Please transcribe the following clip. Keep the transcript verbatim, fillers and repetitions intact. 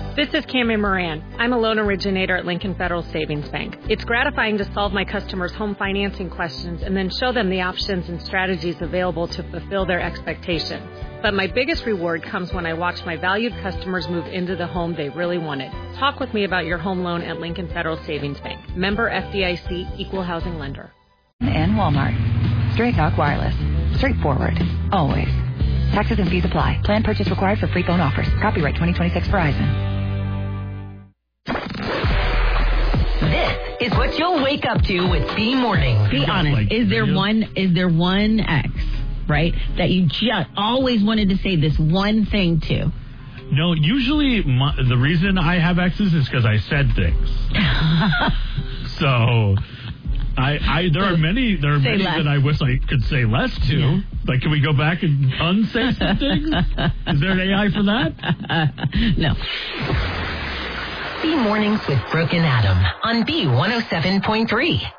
This is Cammie Moran. I'm a loan originator at Lincoln Federal Savings Bank. It's gratifying to solve my customers' home financing questions and then show them the options and strategies available to fulfill their expectations. But my biggest reward comes when I watch my valued customers move into the home they really wanted. Talk with me about your home loan at Lincoln Federal Savings Bank. Member F D I C, Equal Housing Lender. And Walmart. Straight Talk Wireless. Straightforward. Always. Taxes and fees apply. Plan purchase required for free phone offers. Copyright twenty twenty-six Verizon. This is what you'll wake up to with B Mornings. Be honest. Like, is there you? one? Is there one ex, right, that you just always wanted to say this one thing to? No, usually my, the reason I have exes is because I said things. So, I, I there are many there are Say many less. that I wish I could say less to. Yeah. Like, can we go back and unsay some things? Is there an A I for that? No. B Mornings with Brooke and Adam on B one oh seven point three.